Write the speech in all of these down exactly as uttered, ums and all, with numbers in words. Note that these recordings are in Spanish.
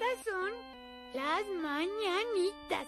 Estas son las mañanitas.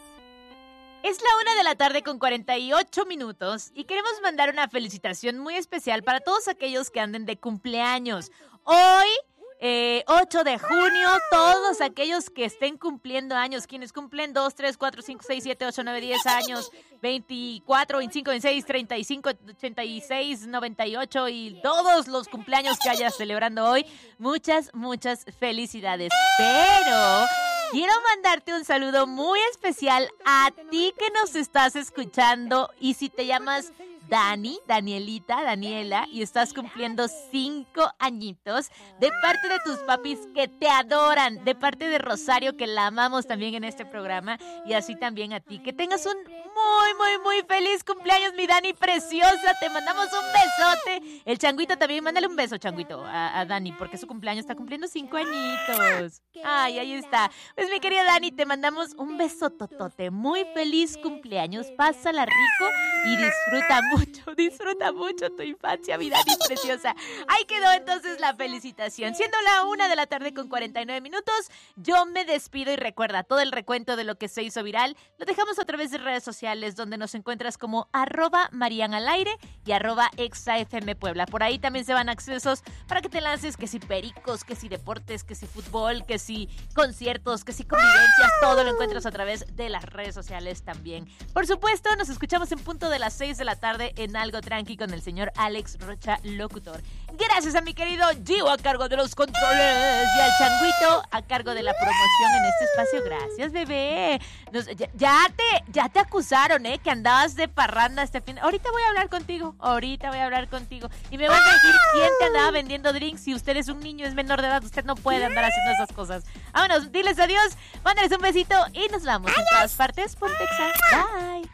Es la una de la tarde con cuarenta y ocho minutos y queremos mandar una felicitación muy especial para todos aquellos que anden de cumpleaños. Hoy, eh, ocho de junio, todos aquellos que estén cumpliendo años, quienes cumplen dos, tres, cuatro, cinco, seis, siete, ocho, nueve, diez años, veinticuatro, veinticinco, veintiséis, treinta y cinco, ochenta y seis, noventa y ocho y todos los cumpleaños que hayas celebrando hoy, muchas, muchas felicidades. Pero quiero mandarte un saludo muy especial a ti que nos estás escuchando y si te llamas Dani, Danielita, Daniela y estás cumpliendo cinco añitos de parte de tus papis que te adoran, de parte de Rosario que la amamos también en este programa y así también a ti. Que tengas un muy, muy, muy feliz cumpleaños, mi Dani preciosa. Te mandamos un besote. El Changuito también, mándale un beso, Changuito, a, a Dani porque su cumpleaños está cumpliendo cinco añitos. Ay, ahí está. Pues mi querida Dani, te mandamos un beso totote. Muy feliz cumpleaños. Pásala rico y disfruta mucho. Mucho, disfruta mucho tu infancia, mi Dani preciosa. Ahí quedó entonces la felicitación. Siendo la una de la tarde con cuarenta y nueve minutos, yo me despido y recuerda, todo el recuento de lo que se hizo viral lo dejamos a través de redes sociales donde nos encuentras como arroba Marian al aire y arroba exafm Puebla. Por ahí también se van accesos para que te lances que si pericos, que si deportes, que si fútbol, que si conciertos, que si convivencias, todo lo encuentras a través de las redes sociales también. Por supuesto, nos escuchamos en punto de las seis de la tarde en Algo Tranqui con el señor Alex Rocha, locutor. Gracias a mi querido Gio a cargo de los controles y al Changuito a cargo de la promoción en este espacio. Gracias, bebé. Nos, ya, ya te ya te acusaron, ¿eh? Que andabas de parranda este fin. Ahorita voy a hablar contigo. Ahorita voy a hablar contigo. Y me vas a decir quién te andaba vendiendo drinks. Si usted es un niño, es menor de edad, usted no puede andar haciendo esas cosas. Vámonos, diles adiós, mándales un besito y nos vamos en todas partes por Texas. Bye.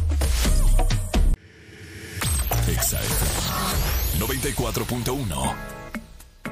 noventa y cuatro punto uno